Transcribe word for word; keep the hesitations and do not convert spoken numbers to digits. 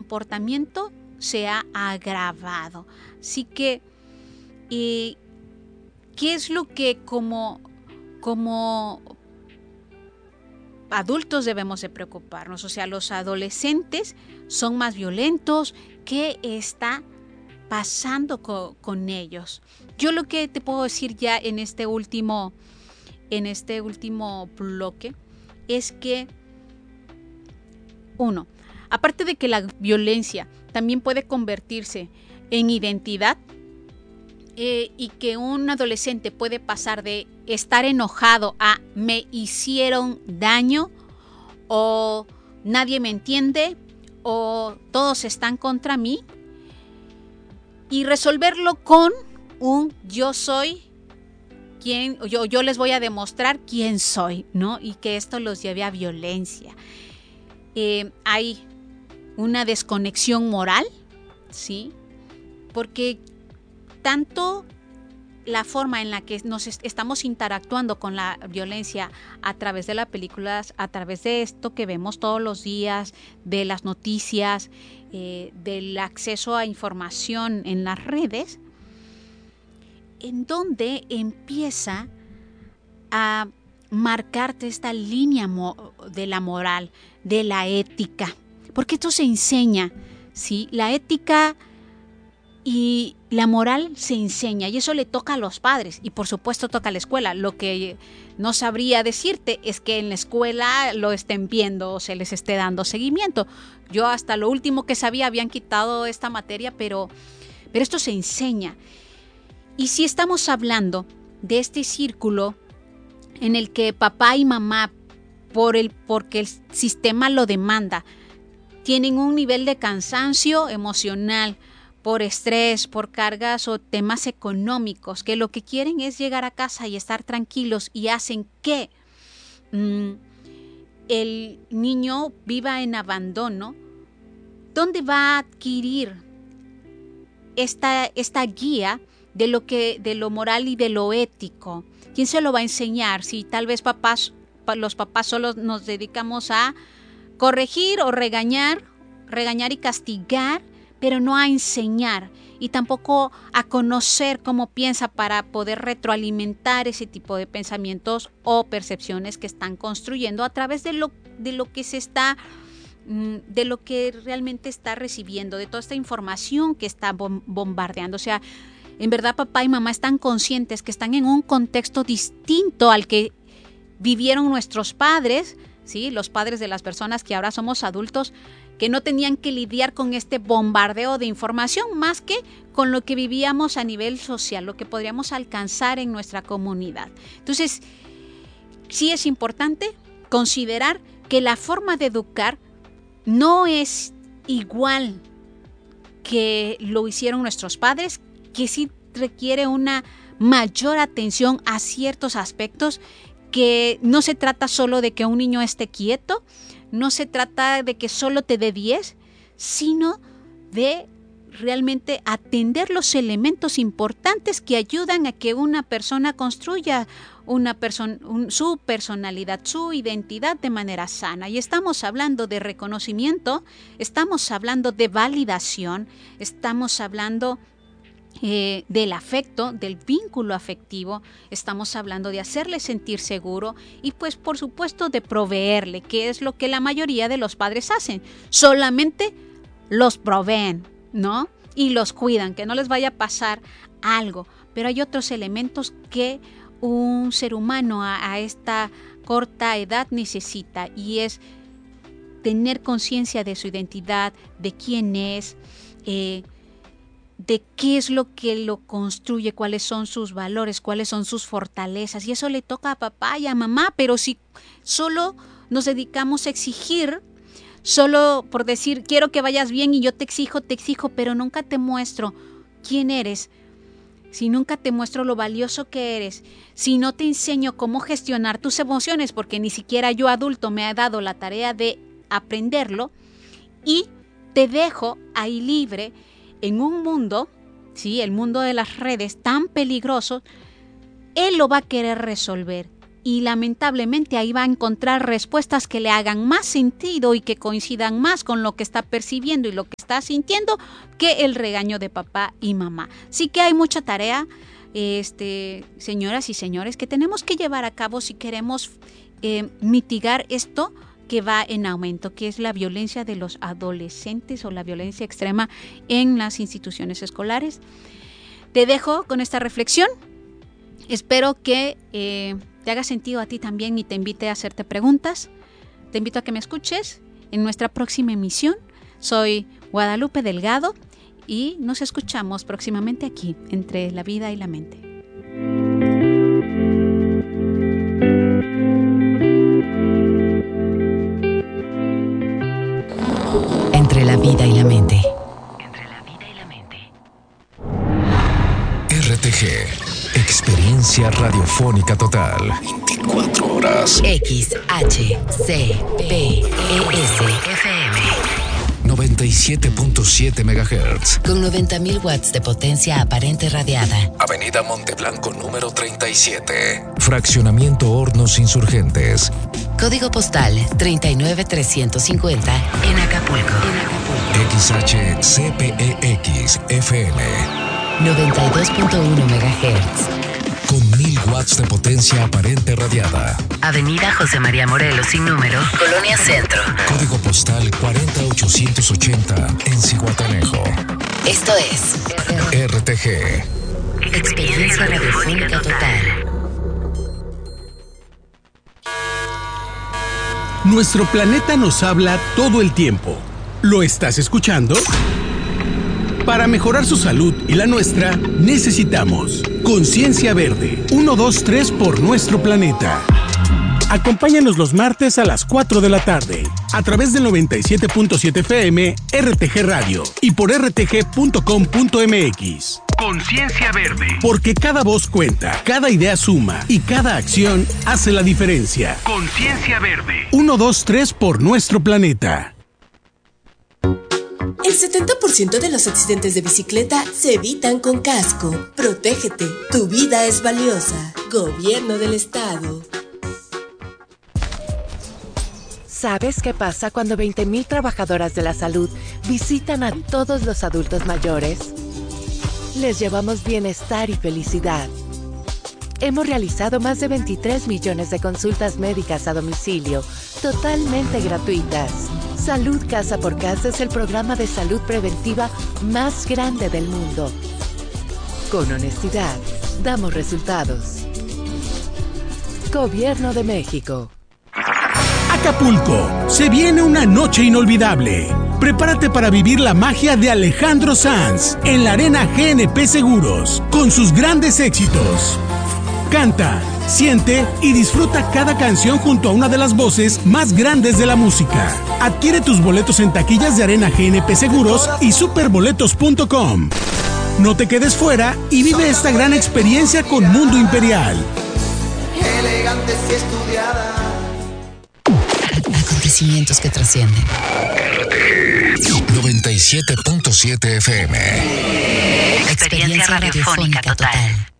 comportamiento se ha agravado. Así que, eh, ¿qué es lo que como, como adultos debemos de preocuparnos? O sea, los adolescentes son más violentos. ¿Qué está pasando co- con ellos? Yo lo que te puedo decir ya en este último, en este último bloque es que, uno, aparte de que la violencia también puede convertirse en identidad, eh, y que un adolescente puede pasar de estar enojado a me hicieron daño, o nadie me entiende, o todos están contra mí, y resolverlo con un yo soy quien, yo, yo les voy a demostrar quién soy, ¿no? Y que esto los lleve a violencia. Eh, hay una desconexión moral, ¿sí? Porque tanto la forma en la que nos est- estamos interactuando con la violencia a través de las películas, a través de esto que vemos todos los días, de las noticias, eh, del acceso a información en las redes, en donde empieza a marcarte esta línea mo- de la moral, de la ética, porque esto se enseña, ¿sí? La ética y la moral se enseña, y eso le toca a los padres y por supuesto toca a la escuela. Lo que no sabría decirte es que en la escuela lo estén viendo o se les esté dando seguimiento. Yo hasta lo último que sabía habían quitado esta materia, pero, pero esto se enseña. Y si estamos hablando de este círculo en el que papá y mamá, por el, porque el sistema lo demanda, tienen un nivel de cansancio emocional, por estrés, por cargas o temas económicos, que lo que quieren es llegar a casa y estar tranquilos, y hacen que mmm, el niño viva en abandono, ¿dónde va a adquirir esta, esta guía de lo, que, de lo moral y de lo ético? ¿Quién se lo va a enseñar? Si tal vez papás, los papás solo nos dedicamos a corregir o regañar, regañar y castigar, pero no a enseñar, y tampoco a conocer cómo piensa para poder retroalimentar ese tipo de pensamientos o percepciones que están construyendo a través de lo, de lo que se está, de lo que realmente está recibiendo, de toda esta información que está bombardeando. O sea, en verdad papá y mamá están conscientes que están en un contexto distinto al que vivieron nuestros padres, ¿sí? Los padres de las personas que ahora somos adultos, que no tenían que lidiar con este bombardeo de información más que con lo que vivíamos a nivel social, lo que podríamos alcanzar en nuestra comunidad. Entonces, sí es importante considerar que la forma de educar no es igual que lo hicieron nuestros padres, que sí requiere una mayor atención a ciertos aspectos, que no se trata solo de que un niño esté quieto, no se trata de que solo te dé diez, sino de realmente atender los elementos importantes que ayudan a que una persona construya una person- un, su personalidad, su identidad de manera sana. Y estamos hablando de reconocimiento, estamos hablando de validación, estamos hablando Eh, del afecto, del vínculo afectivo, estamos hablando de hacerle sentir seguro y pues por supuesto de proveerle, que es lo que la mayoría de los padres hacen, solamente los proveen, ¿no? Y los cuidan, que no les vaya a pasar algo, pero hay otros elementos que un ser humano a, a esta corta edad necesita, y es tener conciencia de su identidad, de quién es, eh, de qué es lo que lo construye, cuáles son sus valores, cuáles son sus fortalezas, y eso le toca a papá y a mamá. Pero si solo nos dedicamos a exigir, solo por decir quiero que vayas bien y yo te exijo, te exijo, pero nunca te muestro quién eres, si nunca te muestro lo valioso que eres, si no te enseño cómo gestionar tus emociones, porque ni siquiera yo adulto me he dado la tarea de aprenderlo, y te dejo ahí libre en un mundo, ¿sí? El mundo de las redes tan peligroso, él lo va a querer resolver. y lamentablemente ahí va a encontrar respuestas que le hagan más sentido y que coincidan más con lo que está percibiendo y lo que está sintiendo que el regaño de papá y mamá. Sí que hay mucha tarea, este, señoras y señores, que tenemos que llevar a cabo si queremos eh, mitigar esto que va en aumento, que es la violencia de los adolescentes o la violencia extrema en las instituciones escolares. Te dejo con esta reflexión. Espero que eh, te haga sentido a ti también y te invite a hacerte preguntas. Te invito a que me escuches en nuestra próxima emisión. Soy Guadalupe Delgado y nos escuchamos próximamente aquí, Entre la Vida y la Mente. Entre la vida y la mente. Entre la vida y la mente. R T G, experiencia radiofónica total. veinticuatro horas. X H C P E S F M. noventa y siete punto siete megahertz. Con noventa mil watts de potencia aparente radiada. Avenida Monteblanco número treinta y siete. Fraccionamiento Hornos Insurgentes. Código postal treinta y nueve trescientos cincuenta en Acapulco. X H C P E X F M. noventa y dos punto uno megahertz. Con mil watts de potencia aparente radiada. Avenida José María Morelos sin número, Colonia Centro. Código postal cuarenta ochocientos ochenta en Zihuatanejo. Esto es R T G. Experiencia radiofónica total. Nuestro planeta nos habla todo el tiempo. ¿Lo estás escuchando? Para mejorar su salud y la nuestra, necesitamos Conciencia Verde. uno, dos, tres por nuestro planeta. Acompáñanos los martes a las cuatro de la tarde, a través del noventa y siete punto siete F M, R T G Radio y por r t g punto com punto m x. Conciencia Verde. Porque cada voz cuenta, cada idea suma y cada acción hace la diferencia. Conciencia Verde. uno, dos, tres por nuestro planeta. El setenta por ciento de los accidentes de bicicleta se evitan con casco. Protégete, tu vida es valiosa. Gobierno del Estado. ¿Sabes qué pasa cuando veinte mil trabajadoras de la salud visitan a todos los adultos mayores? Les llevamos bienestar y felicidad. Hemos realizado más de veintitrés millones de consultas médicas a domicilio, totalmente gratuitas. Salud Casa por Casa es el programa de salud preventiva más grande del mundo. Con honestidad, damos resultados. Gobierno de México. Acapulco, se viene una noche inolvidable. Prepárate para vivir la magia de Alejandro Sanz en la Arena G N P Seguros, con sus grandes éxitos. Canta, siente y disfruta cada canción junto a una de las voces más grandes de la música. Adquiere tus boletos en taquillas de Arena G N P Seguros y superboletos punto com. No te quedes fuera y vive esta gran experiencia con Mundo Imperial. Elegantes y estudiadas. Acontecimientos que trascienden. R T G noventa y siete punto siete F M. Experiencia radiofónica total.